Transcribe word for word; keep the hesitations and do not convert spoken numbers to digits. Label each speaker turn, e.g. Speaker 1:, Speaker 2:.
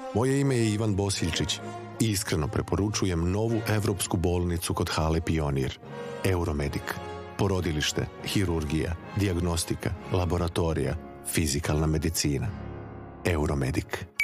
Speaker 1: Moje ime je Ivan Bosiljčić i iskreno preporučujem novu evropsku bolnicu kod Hale Pionir, Euromedik. Porodilište, hirurgija, dijagnostika, laboratorija, fizikalna medicina. Euromedik.